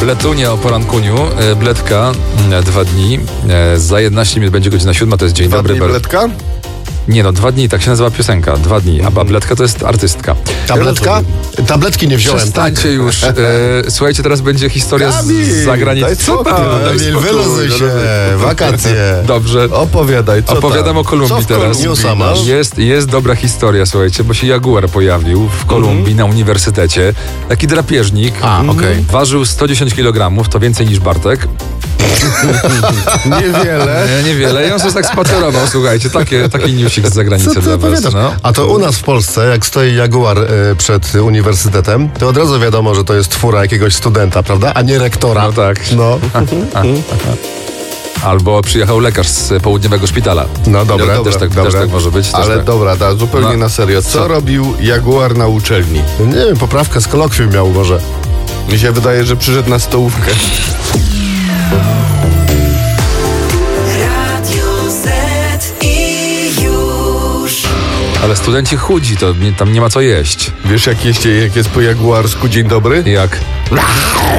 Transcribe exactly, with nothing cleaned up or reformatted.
Letunie o porankuniu, e, Bledka, e, dwa dni, e, za jedenaście minut będzie godzina siódma, to jest Dzień Dwa Dobry. dni Bel- Bledka? Nie no, dwa dni, tak się nazywa piosenka, dwa dni, a Bledka to jest artystka. Tabletka? Tabletki nie wziąłem, tak? Przestańcie już. E, słuchajcie, teraz będzie historia Kamil, z zagranicy. daj spokój, Daj Kamil, spokój. wyluzuj się, wakacje. Dobrze. Opowiadaj, co Opowiadam tam? o Kolumbii Co w teraz. Kolumbii Newsa masz? Jest, jest dobra historia, słuchajcie, bo się jaguar pojawił w Kolumbii na uniwersytecie. Taki drapieżnik. A, okej. Ważył sto dziesięć kilogramów, to więcej niż Bartek. Niewiele. Nie, niewiele. I on sobie tak spacerował, słuchajcie. Takie, taki newsik z zagranicy Co ty dla was. opowiadasz? No. A to u nas w Polsce, jak stoi jaguar y, przed uniwersytetem, to od razu wiadomo, że to jest fura jakiegoś studenta, prawda? A nie rektora. No tak. No, Albo przyjechał lekarz z południowego szpitala. no dobra, Też tak, też tak może być. Też Ale tak. dobra, da, zupełnie No. na serio. Co, Co? robił jaguar na uczelni? Nie wiem, poprawkę z kolokwium miał może. Mi się wydaje, że przyszedł na stołówkę. Radio Z i już. Ale studenci chudzi, to nie, tam nie ma co jeść. Wiesz, jak jest, jak jest po jaguarsku dzień dobry? Jak?